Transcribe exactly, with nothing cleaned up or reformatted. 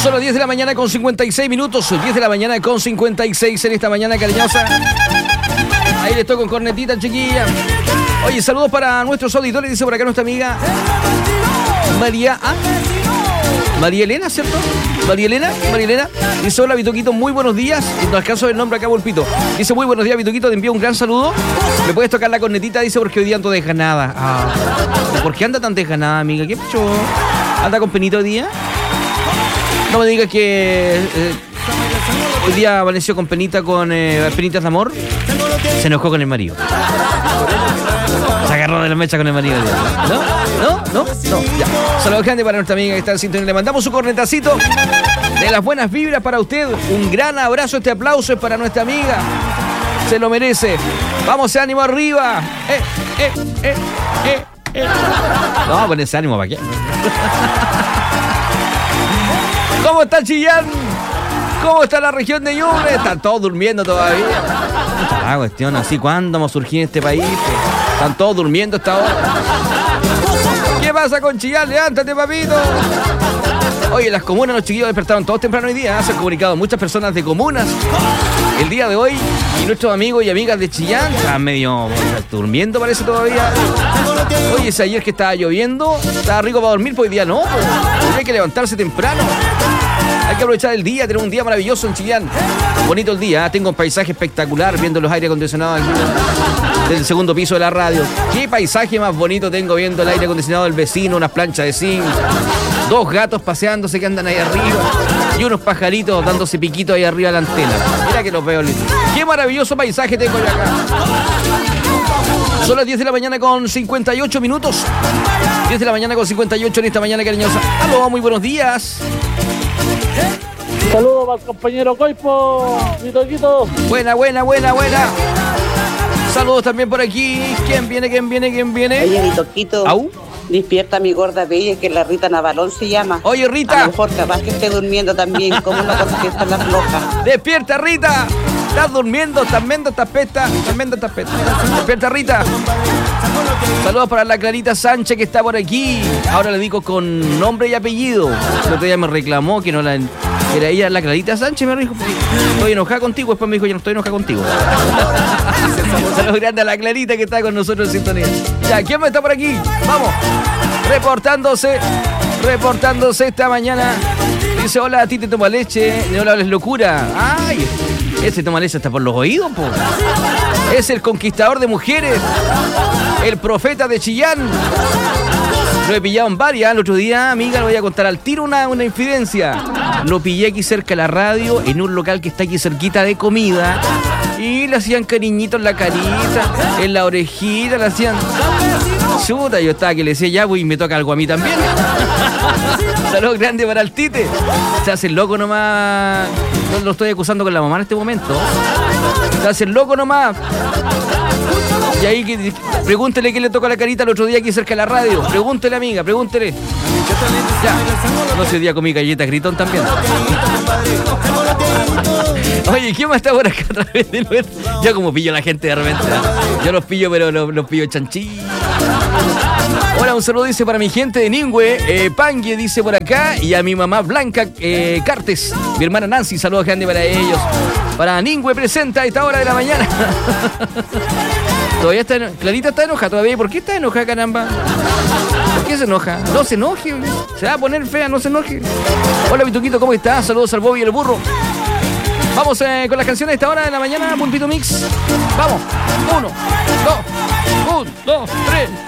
Son las diez de la mañana con cincuenta y seis minutos. diez de la mañana con cincuenta y seis en esta mañana cariñosa. Ahí les toco con cornetita, chiquilla. Oye, saludos para nuestros auditores. Dice por acá nuestra amiga María ¿ah? María Elena, ¿cierto? María Elena, María Elena. Dice, hola, Vitoquito, muy buenos días. Y no alcanzo el nombre acá, Volpito. Dice, muy buenos días, Vitoquito, te envío un gran saludo. ¿Me puedes tocar la cornetita? Dice, porque hoy día ando desganada. Ah, ¿por qué anda tan desganada, amiga? ¿Qué pasó? ¿Anda con penita hoy día? No me digas que eh, hoy día amaneció con penita, con eh, penitas de amor. Se enojó con el marido. Se agarró de la mecha con el marido. ¿No? ¿No? ¿No? No. Ya. Saludos grandes para nuestra amiga que está en sintonía. Le mandamos un cornetacito de las buenas vibras para usted. Un gran abrazo. Este aplauso es para nuestra amiga. Se lo merece. Vamos, ese ánimo arriba. Eh, eh, eh, eh, eh. No, con ese ánimo, ¿para qué? ¿Cómo está Chillán? ¿Cómo está la región de Ñuble? Están todos durmiendo todavía. La cuestión así, ¿cuándo vamos a surgir en este país? Están todos durmiendo hasta ahora. ¿Qué pasa con Chillán? Levántate, papito. Oye, las comunas, los chiquillos despertaron todos temprano hoy día. Se han comunicado muchas personas de comunas el día de hoy. Y nuestros amigos y amigas de Chillán están medio durmiendo, parece todavía. Oye, ese ayer que estaba lloviendo, estaba rico para dormir, pues hoy día no. Hay que levantarse temprano. Hay que aprovechar el día, tener un día maravilloso en Chillán. Bonito el día, ¿eh? Tengo un paisaje espectacular viendo los aire acondicionados aquí del segundo piso de la radio. Qué paisaje más bonito tengo viendo el aire acondicionado del vecino, unas planchas de zinc, dos gatos paseándose que andan ahí arriba y unos pajaritos dándose piquitos ahí arriba de la antena. Mira que los veo. Qué maravilloso paisaje tengo yo acá. Son las diez de la mañana con cincuenta y ocho minutos. diez de la mañana con cincuenta y ocho en esta mañana cariñosa. Aló, muy buenos días. Saludos para el compañero Coipo, mi toquito. Buena, buena, buena, buena. Saludos también por aquí. ¿Quién viene, quién viene, quién viene? Oye, mi toquito. ¿Au? Despierta mi gorda bella, que la Rita Navalón se llama. Oye, Rita. A lo mejor capaz que esté durmiendo también, como una contesta la floja. Despierta, Rita. Estás durmiendo, estás mendo, estás pesta, estás mendo, estás pesta. Despierta, Rita. Saludos para la Clarita Sánchez que está por aquí. Ahora le digo con nombre y apellido. El otro día me reclamó que no la... Era ella la Clarita Sánchez, me dijo, estoy enojada contigo. Después me dijo, yo no estoy enojada contigo. Saludos grandes a la Clarita que está con nosotros en sintonía. Ya, ¿quién me está por aquí? Vamos. Reportándose, reportándose esta mañana. Dice, hola, a ti te toma leche. No le hables locura. Ay, ese toma leche está por los oídos, po. Es el conquistador de mujeres. El profeta de Chillán. Lo he pillado en varias. El otro día, amiga, le voy a contar al tiro una, una infidencia. Lo pillé aquí cerca de la radio, en un local que está aquí cerquita de comida. Y le hacían cariñitos en la carita, en la orejita, le hacían... Chuta, yo estaba que le decía, ya, pues, y me toca algo a mí también. Saludos grandes para el Tite. Se hace el loco nomás. No lo estoy acusando con la mamá en este momento. Se hace el loco nomás. Y ahí, que, pregúntele qué le tocó la carita el otro día aquí cerca de la radio. Pregúntele, amiga, pregúntele. Ya. No sé, día comí galletas gritón también. Oye, ¿quién más está por acá a través del web? Yo como pillo a la gente de repente. Yo los pillo, pero los, los pillo chanchí. Hola, un saludo dice para mi gente de Ningüe, eh, Pangue dice por acá, y a mi mamá Blanca eh, Cartes, mi hermana Nancy, saludos grandes para ellos. Para Ningüe presenta a esta hora de la mañana. Todavía está, Clarita está enojada todavía. ¿Por qué está enojada, caramba? ¿Por qué se enoja? No se enoje, se va a poner fea, no se enoje. Hola, Vituquito, ¿cómo estás? Saludos al Bobby y el burro. Vamos eh, con las canciones de esta hora de la mañana, Pulpito Mix. Vamos, uno, dos, un, dos, tres.